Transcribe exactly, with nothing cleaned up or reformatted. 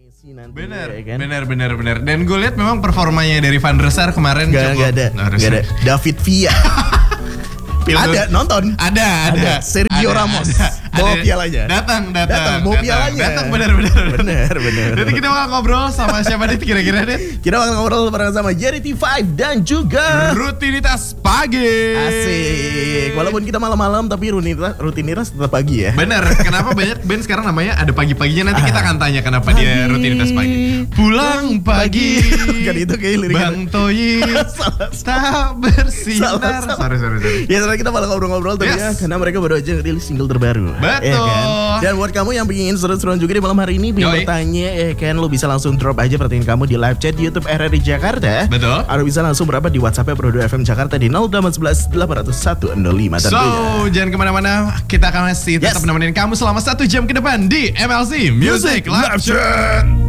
Messi nanti. Bener, ya kan? bener, bener, bener. Dan gue lihat memang performanya dari Van der Sar kemarin Gak, cukup. gak ada, Nah, gak ada. David Villa. Ada nonton? Ada, ada. Ada. Sergio Ada, Ramos. ada. Bawa Ada. pialanya. Datang, datang. Datang, bawa pialanya. Datang, bener, bener. Bener, bener. Nanti kita bakal ngobrol sama siapa nih kira-kira deh? Kita bakal ngobrol bareng sama Jerry T lima dan juga Rutinitas pagi. asik. Walaupun kita malam-malam tapi rutinitas rutinitas tetap pagi ya. Bener, kenapa banyak band sekarang namanya ada pagi-paginya. Nanti kita akan tanya kenapa Pagi. dia rutinitas pagi. Pulang pagi. Kan itu kayak liriknya. Bang Toyi Salah, tak bersinar. Salah, salah. Sorry, sorry, sorry. Ya sekarang kita bakal ngobrol-ngobrol tapi Yes. ya karena mereka baru aja rilis single terbaru. Betul. Ya kan? Dan buat kamu yang ingin seru-seruan juga di malam hari ini, pengen Yoi. bertanya, ya kan, lo bisa langsung drop aja pertanyaan kamu di live chat YouTube R R I Jakarta. Betul. Atau bisa langsung berapa di WhatsApp Pro dua F M Jakarta di nol delapan satu satu delapan nol satu nol lima So, tentunya. jangan kemana-mana. Kita akan masih tetap Yes. nemenin kamu selama satu jam ke depan di M L C Music Live Chat.